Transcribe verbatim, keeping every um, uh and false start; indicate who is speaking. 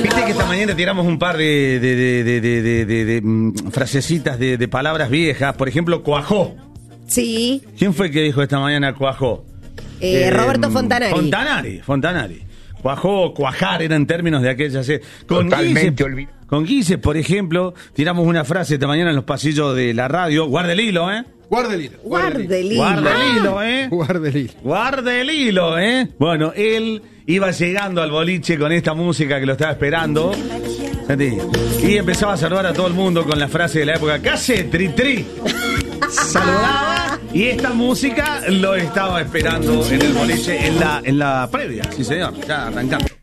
Speaker 1: Viste que esta mañana tiramos un par de, de, de, de, de, de, de, de mm, frasecitas de, de palabras viejas. Por ejemplo, cuajó.
Speaker 2: Sí.
Speaker 1: ¿Quién fue el que dijo esta mañana cuajó?
Speaker 2: Eh, eh, Roberto Fontanari.
Speaker 1: Fontanari, Fontanari. Cuajó o cuajar eran términos de aquellas. Eh. Con
Speaker 3: Totalmente olvidado.
Speaker 1: Con Guise, por ejemplo, tiramos una frase esta mañana en los pasillos de la radio. Guarda el hilo, ¿eh?
Speaker 4: Guarda el hilo.
Speaker 2: Guarda el hilo.
Speaker 1: Guarda el hilo, ¿eh?
Speaker 4: Guarda el hilo.
Speaker 1: Guarda el hilo, ¿eh? Bueno, él iba llegando al boliche con esta música que lo estaba esperando. Y empezaba a saludar a todo el mundo con la frase de la época. ¿Qué hace, tri tri? Saludaba y esta música lo estaba esperando en el boliche, en la, en la previa, sí señor, ya arrancando.